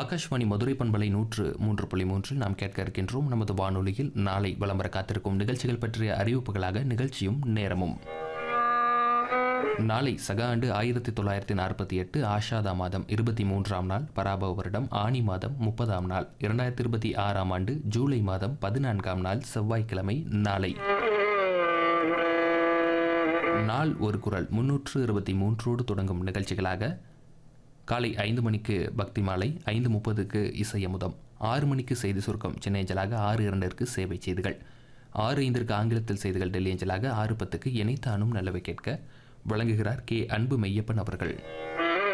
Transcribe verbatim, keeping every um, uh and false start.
ஆகாஷ்வாணி மதுரை பண்பலை நூற்று மூன்று புள்ளி மூன்றில் நாம் கேட்க இருக்கின்றோம். நமது வானொலியில் நாளை வலம் வர காத்திருக்கும் நிகழ்ச்சிகள் பற்றிய அறிவிப்புகளாக நிகழ்ச்சியும் நேரமும். நாளை சக ஆண்டு ஆயிரத்தி தொள்ளாயிரத்தி நாற்பத்தி எட்டு ஆஷாதா மாதம் இருபத்தி மூன்றாம் நாள், பராபவ வருடம் ஆனி மாதம் முப்பதாம் நாள், இரண்டாயிரத்தி இருபத்தி ஆறாம் ஆண்டு ஜூலை மாதம் பதினான்காம் நாள் செவ்வாய்க்கிழமை. நாளை நாள் ஒரு குரல் முன்னூற்று இருபத்தி மூன்றோடு தொடங்கும் நிகழ்ச்சிகளாக காலை ஐந்து மணிக்கு பக்தி மாலை, ஐந்து முப்பதுக்கு இசையமுதம், ஆறு மணிக்கு செய்தி சுருக்கம் சென்னை அஞ்சலாக, ஆறு இரண்டிற்கு சேவை செய்திகள், ஆறு ஐந்திற்கு ஆங்கிலத்தில் செய்திகள் டெல்லி அஞ்சலாக, ஆறு பத்துக்கு இணைத்தானும் நல்லவை கேட்க வழங்குகிறார் கே அன்பு மெய்யப்பன் அவர்கள்.